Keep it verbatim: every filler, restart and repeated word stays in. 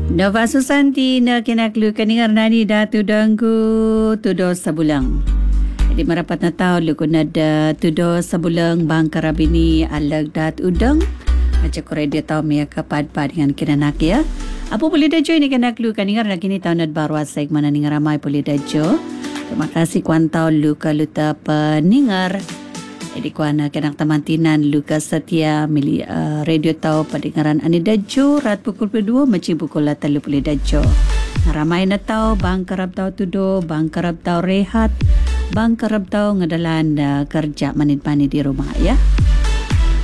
Nova Susanti na kinaklu kaningar nani datu danggu tudo sabulang. Jadi merapat na tao luko na da tudo sabulang bang karabini alag dat udang. Aja kore dia tao mea kapad-pad dengan kinanak ya. Apa boleh da jo ini kinaklu kaningar na kini tao nad baru asik mana ningar ramai boleh da jo. Terima kasih kuan tao luka luta peningar. Jadi kuana kenak tamantinan Luka Setia mili uh, radio tau padingaran ani dajo rat pukul dua maci pukul lalu pulih dajo. Ramai na tau bang kerap tau tudo, bang kerap tau rehat, bang kerap tau ngadalan uh, kerja manit pani di rumah ya.